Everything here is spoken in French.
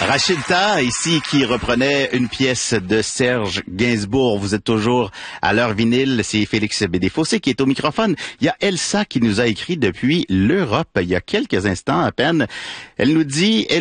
Rachilda, ici, qui reprenait une pièce de Serge Gainsbourg. Vous êtes toujours à l'heure vinyle. C'est Félix Bédéfossé qui est au microphone. Il y a Elsa qui nous a écrit depuis l'Europe il y a quelques instants à peine. Elle nous dit...